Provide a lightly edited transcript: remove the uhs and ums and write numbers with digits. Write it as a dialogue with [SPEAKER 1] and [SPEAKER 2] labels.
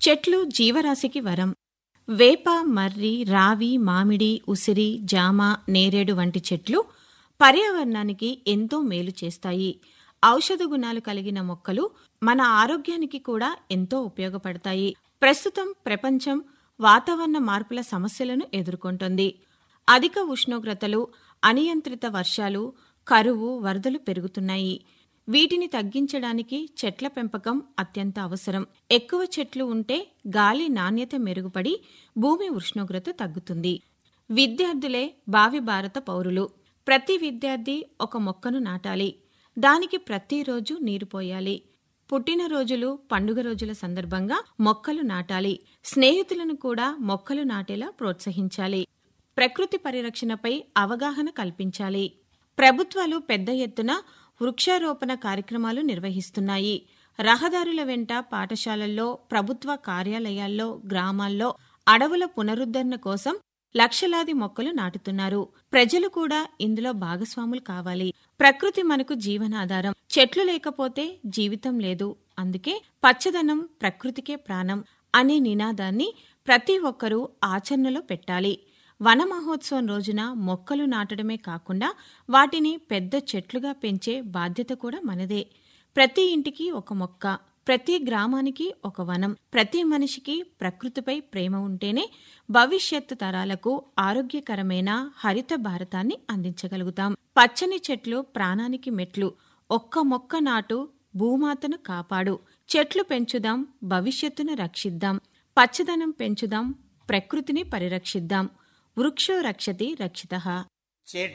[SPEAKER 1] చెట్లు జీవరాశికి వరం. వేప, మర్రి, రావి, మామిడి, ఉసిరి, జామ, నేరేడు వంటి చెట్లు పర్యావరణానికి ఎంతో మేలు చేస్తాయి. ఔషధ గుణాలు కలిగిన మొక్కలు మన ఆరోగ్యానికి కూడా ఎంతో ఉపయోగపడతాయి. ప్రస్తుతం ప్రపంచం వాతావరణ మార్పుల సమస్యలను ఎదుర్కొంటోంది. అధిక ఉష్ణోగ్రతలు, అనియంత్రిత వర్షాలు, కరువు, వరదలు పెరుగుతున్నాయి. వీటిని తగ్గించడానికి చెట్ల పెంపకం అత్యంత అవసరం. ఎక్కువ చెట్లు ఉంటే గాలి నాణ్యత మెరుగుపడి భూమి ఉష్ణోగ్రత తగ్గుతుంది. విద్యార్థులే భావి భారత పౌరులు. ప్రతి విద్యార్థి ఒక మొక్కను నాటాలి. దానికి ప్రతిరోజు నీరు పోయాలి. పుట్టినరోజులు, పండుగ రోజుల సందర్భంగా మొక్కలు నాటాలి. స్నేహితులను కూడా మొక్కలు నాటేలా ప్రోత్సహించాలి. ప్రకృతి పరిరక్షణపై అవగాహన కల్పించాలి. ప్రభుత్వాలు పెద్ద ఎత్తున వృక్షారోపణ కార్యక్రమాలు నిర్వహిస్తున్నాయి. రహదారుల వెంట, పాఠశాలల్లో, ప్రభుత్వ కార్యాలయాల్లో, గ్రామాల్లో అడవుల పునరుద్ధరణ కోసం లక్షలాది మొక్కలు నాటుతున్నారు. ప్రజలు కూడా ఇందులో భాగస్వాములు కావాలి. ప్రకృతి మనకు జీవనాధారం. చెట్లు లేకపోతే జీవితం లేదు. అందుకే పచ్చదనం ప్రకృతికే ప్రాణం అనే నినాదాన్ని ప్రతి ఒక్కరూ ఆచరణలో పెట్టాలి. వన మహోత్సవం రోజున మొక్కలు నాటడమే కాకుండా వాటిని పెద్ద చెట్లుగా పెంచే బాధ్యత కూడా మనదే. ప్రతి ఇంటికి ఒక మొక్క, ప్రతి గ్రామానికి ఒక వనం, ప్రతి మనిషికి ప్రకృతిపై ప్రేమ ఉంటేనే భవిష్యత్తు తరాలకు ఆరోగ్యకరమైన హరిత భారతాన్ని అందించగలుగుతాం. పచ్చని చెట్లు ప్రాణానికి మెట్లు. ఒక్క మొక్క నాటు, భూమాతను కాపాడు. చెట్లు పెంచుదాం, భవిష్యత్తును రక్షిద్దాం. పచ్చదనం పెంచుదాం, ప్రకృతిని పరిరక్షిద్దాం. వృక్షో రక్షతి రక్షితః.